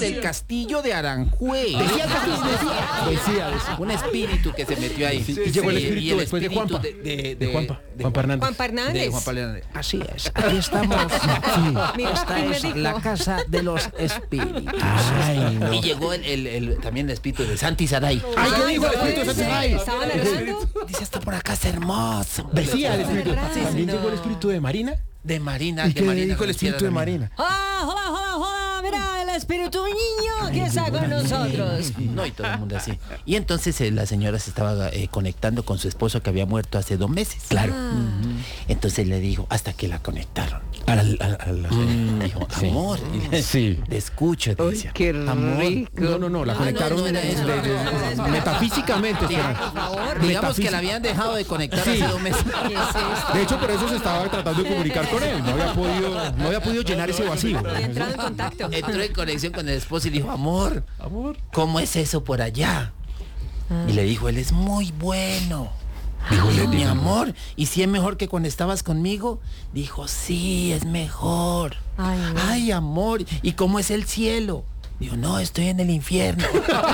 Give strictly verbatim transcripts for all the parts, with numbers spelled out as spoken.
del castillo de Aranjuez. Decía, decía, decía, decía. Un espíritu que se metió ahí. Sí, y llegó el espíritu, y el después de Juanpa. De, de, de Juanpa. de Juanpa Hernández. Juanpa Hernández. De Juanpa Hernández. Así es. Aquí estamos. Mira, Esta ¿quién me es dijo? la casa de los espíritus. Ay, no. Y llegó el, el, el, también el espíritu de Santi Saray. Ay, ¿qué dijo el no espíritu de puede Santi ser. Saray? ¿Estaban hablando? Dice, está por acá, es hermoso. Decía el espíritu. Sí, sí, También no. llegó el espíritu de Marina. De Marina. ¿Y de qué Marina dijo el espíritu de Marina? ¡Ah, joda, joda, joda! Mira, el espíritu niño que está con nosotros. No, y todo el mundo así. Y entonces eh, la señora se estaba eh, conectando con su esposo que había muerto hace dos meses. Claro. Ujú. Entonces le dijo, hasta que la conectaron. A la, a la- a la- Mm, dijo, sí. amor. Sí. Te escucho, te decía. qué amor. rico. No, no, no, la Ah, conectaron no, no era de- eso. de- de- de- metafísicamente. Diga- espera. Por favor. Digamos que la habían dejado de conectar hace dos meses. ¿Qué es esto? De hecho, por eso se estaba tratando de comunicar con él. No había podido, no había podido llenar ese vacío. Había entrado en contacto. Entró en conexión con el esposo y dijo, amor, Amor. ¿cómo es eso por allá? Y le dijo, él es muy bueno. Dijo, Dijo, le mi dijo, amor, ¿y si es mejor que cuando estabas conmigo? Dijo, sí, es mejor. Ay, no. Ay, amor, ¿y cómo es el cielo? Dijo, no, estoy en el infierno.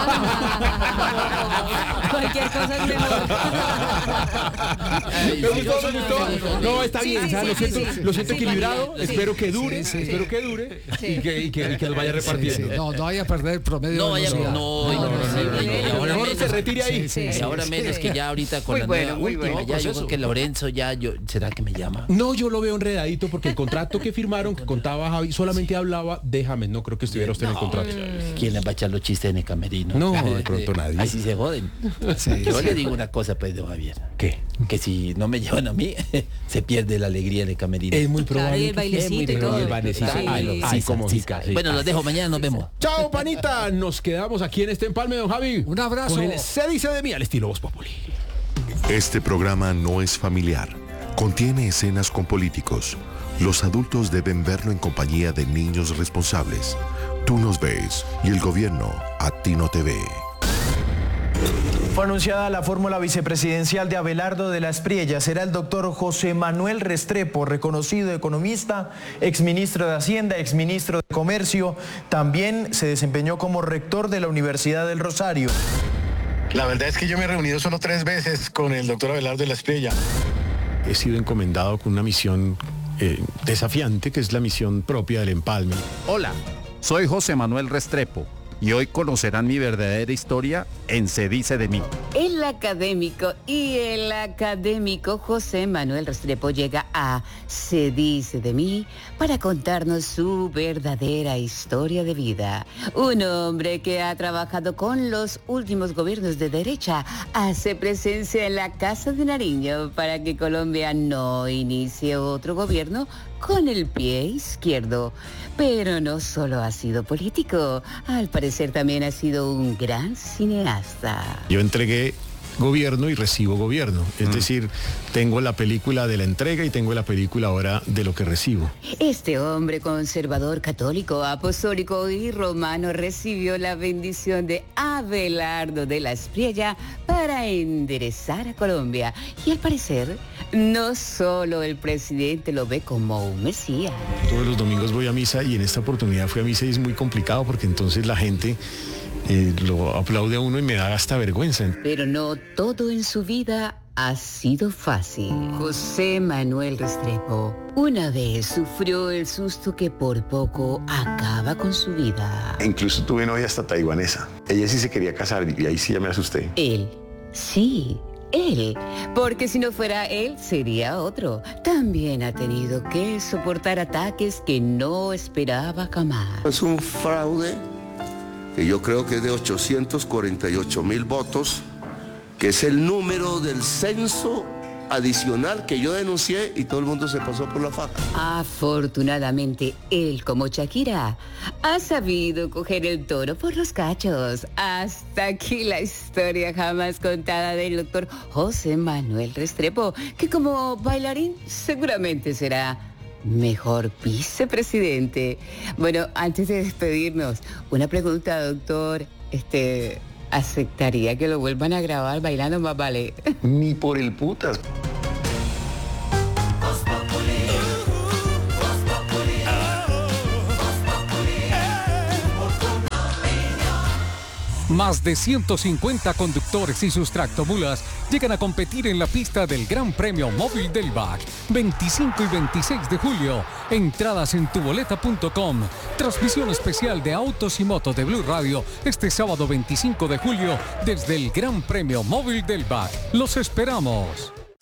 Cualquier cosa es mejor. Ay, Me sí, gustó, me gustó. No, está Sí, bien, sí, o sea, sí, lo sí, siento, sí. lo siento Sí, equilibrado. sí. Espero que dure, Sí, sí. espero que dure Sí. y que, y que, y que los vaya Sí, sí. repartiendo. No, no vaya a perder el promedio No, de vaya, velocidad. no, no, no, no, no, y ahora Mejor se menos. retire ahí. Sí, sí, Y ahora sí. menos que ya ahorita con Muy la bueno, nueva muy última, bueno. ya yo Proceso. creo que Lorenzo ya, yo, ¿será que me llama? No, yo lo veo enredadito porque el contrato que firmaron, que contaba Javi, solamente hablaba de James. No creo que estuviera usted en el contrato. ¿Quién le va a echar los chistes en el camerino? No, de pronto nadie. Así se joden. Sí, Yo sí. le digo una cosa, pues, don Javier. ¿Qué? Que si no me llevan a mí, se pierde la alegría del camerino. Es muy Claro, probable. y el que- bailecito es muy y todo. probable. El bailecito. Sí. Ay, lo- Sí, ay, sí, como sí, jica, sí. sí. Bueno, los dejo, mañana nos vemos. Chao, panita. Nos quedamos aquí en este empalme, don Javi. Un abrazo. Con el Se dice de mí al estilo Voz Populi. Este programa no es familiar. Contiene escenas con políticos. Los adultos deben verlo en compañía de niños responsables. Tú nos ves y el gobierno a ti no te ve. Fue anunciada la fórmula vicepresidencial de Abelardo de la Espriella. Será el doctor José Manuel Restrepo, reconocido economista, exministro de Hacienda, exministro de Comercio. También se desempeñó como rector de la Universidad del Rosario. La verdad es que yo me he reunido solo tres veces con el doctor Abelardo de la Espriella. He sido encomendado con una misión eh, desafiante, que es la misión propia del empalme. Hola, soy José Manuel Restrepo y hoy conocerán mi verdadera historia en Se dice de mí. El académico y el académico José Manuel Restrepo llega a Se dice de mí para contarnos su verdadera historia de vida. Un hombre que ha trabajado con los últimos gobiernos de derecha hace presencia en la Casa de Nariño para que Colombia no inicie otro gobierno con el pie izquierdo. Pero no solo ha sido político, al parecer también ha sido un gran cineasta. Yo entregué gobierno y recibo gobierno. Es decir, tengo la película de la entrega y tengo la película ahora de lo que recibo. Este hombre conservador, católico, apostólico y romano recibió la bendición de Abelardo de la Espriella para enderezar a Colombia. Y al parecer, no solo el presidente lo ve como un mesías. Todos los domingos voy a misa y en esta oportunidad fui a misa y es muy complicado porque entonces la gente eh, lo aplaude a uno y me da hasta vergüenza. Pero no todo en su vida ha sido fácil. José Manuel Restrepo una vez sufrió el susto que por poco acaba con su vida. Incluso tuve novia hasta taiwanesa. Ella sí se quería casar y ahí sí ya me asusté. Él, sí, él, porque si no fuera él, sería otro. También ha tenido que soportar ataques que no esperaba jamás. Es un fraude que yo creo que es de ochocientos cuarenta y ocho mil votos, que es el número del censo adicional que yo denuncié y todo el mundo se pasó por la faja. Afortunadamente, él, como Shakira, ha sabido coger el toro por los cachos. Hasta aquí la historia jamás contada del doctor José Manuel Restrepo, que como bailarín seguramente será mejor vicepresidente. Bueno, antes de despedirnos, una pregunta, doctor. Este... ¿Aceptaría que lo vuelvan a grabar bailando Más Vale? Ni por el putas. Más de ciento cincuenta conductores y sus tractomulas llegan a competir en la pista del Gran Premio Móvil del B A C, veinticinco y veintiséis de julio. Entradas en tuboleta punto com. Transmisión especial de Autos y Motos de Blue Radio este sábado veinticinco de julio desde el Gran Premio Móvil del B A C. Los esperamos.